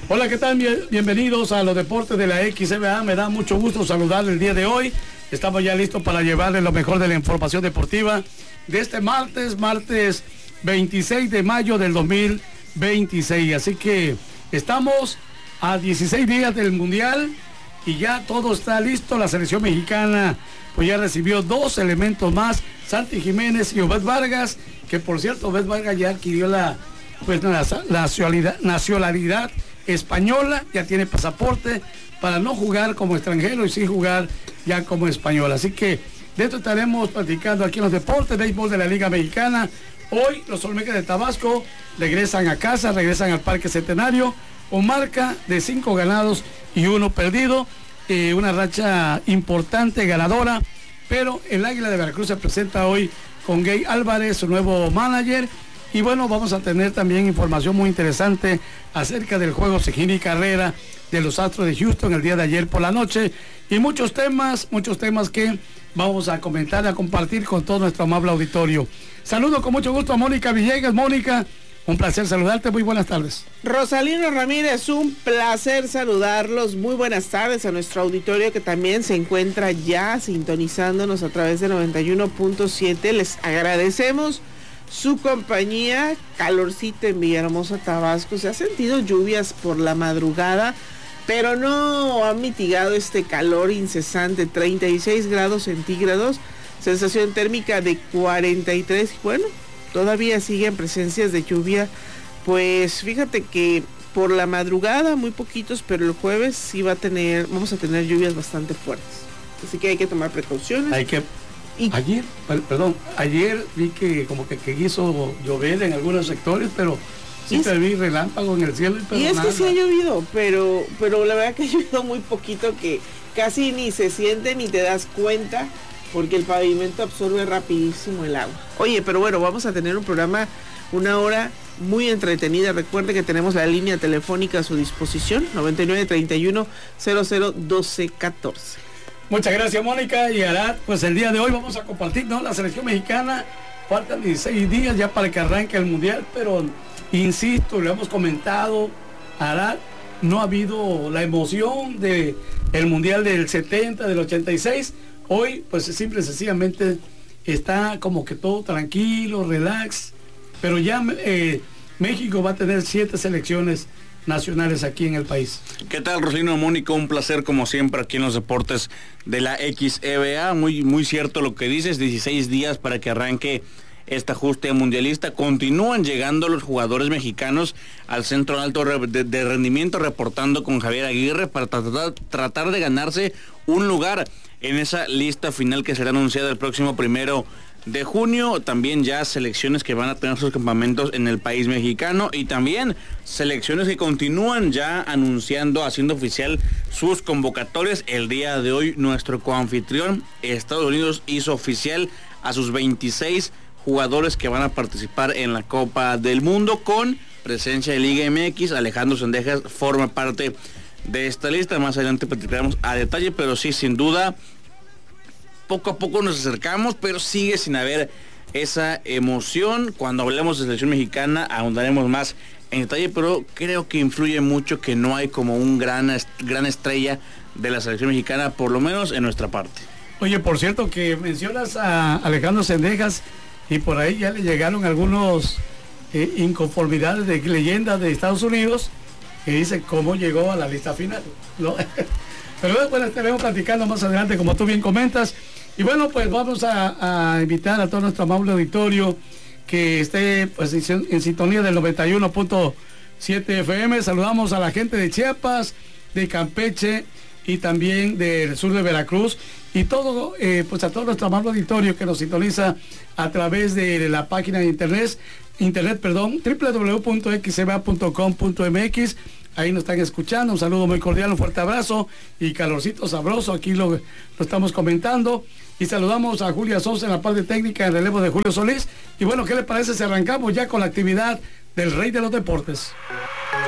Hola, ¿qué tal? Bienvenidos a los deportes de la XBA. Me da mucho gusto saludarles el día de hoy. Estamos ya listos para llevarles lo mejor de la información deportiva de este martes 26 de mayo del 2026. Así que estamos a 16 días del Mundial y ya todo está listo. La selección mexicana pues ya recibió 2 elementos más, Santi Jiménez y Obed Vargas, que por cierto Obed Vargas ya adquirió la nacionalidad española, ya tiene pasaporte para no jugar como extranjero y sí jugar ya como español. Así que de esto estaremos platicando aquí en los deportes, béisbol de la Liga Mexicana. Hoy los Olmecas de Tabasco regresan a casa, regresan al Parque Centenario con marca de 5 ganados y 1 perdido, una racha importante, ganadora, pero el Águila de Veracruz se presenta hoy con Gay Álvarez, su nuevo manager. Y bueno, vamos a tener también información muy interesante acerca del juego Segín y Carrera de los Astros de Houston el día de ayer por la noche. Y muchos temas que vamos a comentar, a compartir con todo nuestro amable auditorio. Saludo con mucho gusto a Mónica Villegas. Mónica, un placer saludarte, muy buenas tardes. Rosalino Ramírez, un placer saludarlos, muy buenas tardes a nuestro auditorio que también se encuentra ya sintonizándonos a través de 91.7. Les agradecemos su compañía. Calorcito en Villahermosa, Tabasco. Se ha sentido lluvias por la madrugada, pero no ha mitigado este calor incesante. 36 grados centígrados, sensación térmica de 43. Bueno, todavía siguen presencias de lluvia. Pues fíjate que por la madrugada muy poquitos, pero el jueves sí vamos a tener lluvias bastante fuertes. Así que hay que tomar precauciones. Ayer vi que como que quiso llover en algunos sectores, pero siempre vi relámpago en el cielo. Y es que sí ha llovido, pero la verdad que ha llovido muy poquito, que casi ni se siente ni te das cuenta, porque el pavimento absorbe rapidísimo el agua. Oye, pero bueno, vamos a tener un programa, una hora muy entretenida. Recuerde que tenemos la línea telefónica a su disposición, 9931-001214. Muchas gracias, Mónica. Y Arad, pues el día de hoy vamos a compartir, ¿no? La selección mexicana, faltan 16 días ya para que arranque el Mundial, pero insisto, lo hemos comentado, Arad, no ha habido la emoción de el Mundial del 70, del 86. Hoy, pues simple y sencillamente está como que todo tranquilo, relax, pero ya México va a tener 7 selecciones nacionales aquí en el país. ¿Qué tal, Rosalino, Mónica? Un placer como siempre aquí en los deportes de la XBA. Muy cierto lo que dices, 16 días para que arranque este ajuste mundialista. Continúan llegando los jugadores mexicanos al centro alto de rendimiento, reportando con Javier Aguirre para tratar de ganarse un lugar en esa lista final que será anunciada el próximo 1 de junio. También ya selecciones que van a tener sus campamentos en el país mexicano y también selecciones que continúan ya anunciando, haciendo oficial sus convocatorias. El día de hoy nuestro coanfitrión Estados Unidos hizo oficial a sus 26 jugadores que van a participar en la Copa del Mundo con presencia de Liga MX. Alejandro Sendejas forma parte de esta lista. Más adelante platicaremos a detalle, pero sí, sin duda, poco a poco nos acercamos, pero sigue sin haber esa emoción. Cuando hablemos de selección mexicana ahondaremos más en detalle, pero creo que influye mucho que no hay como un gran estrella de la selección mexicana, por lo menos en nuestra parte. Oye, por cierto, que mencionas a Alejandro Sendejas y por ahí ya le llegaron algunos inconformidades de leyendas de Estados Unidos que dicen cómo llegó a la lista final, ¿no? Pero después estaremos platicando más adelante, como tú bien comentas. Y bueno, pues vamos a invitar a todo nuestro amable auditorio que esté pues en sintonía del 91.7 FM. Saludamos a la gente de Chiapas, de Campeche y también del sur de Veracruz. Y todo, pues a todo nuestro amable auditorio que nos sintoniza a través de la página de internet, www.xba.com.mx. Ahí nos están escuchando. Un saludo muy cordial, un fuerte abrazo y calorcito sabroso. Aquí lo estamos comentando. Y saludamos a Julia Sosa en la parte técnica, en relevo de Julio Solís. Y bueno, ¿qué le parece si arrancamos ya con la actividad del rey de los deportes?